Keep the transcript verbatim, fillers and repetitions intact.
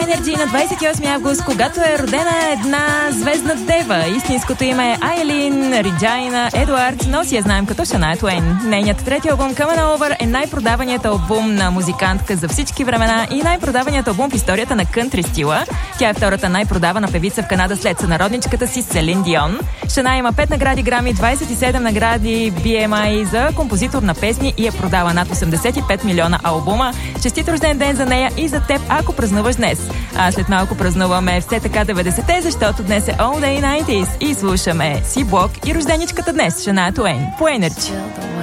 Energy на двадесет и осми август, когато е родена една звездна дева. Истинското име е Айлин Реджайна Едуардс, но си я знаем като Шания Туейн. Нейният трети албум Coming Over е най-продаваният албум на музикантка за всички времена и най-продаваният албум в историята на кънтри стила. Тя е втората най-продавана певица в Канада след сънародничката си Селин Дион. Шания има пет награди Грами, двадесет и седем награди Би Ем Ай за композитор на песни и е продава над осемдесет и пет милиона албума. Честит рожден ден за нея и за теб, ако празнуваш днес. А след малко празнуваме все така деветдесетте, защото днес е All Day деветдесетте и слушаме Си Блок и рожденичката днес, Шания Туейн, по Energy.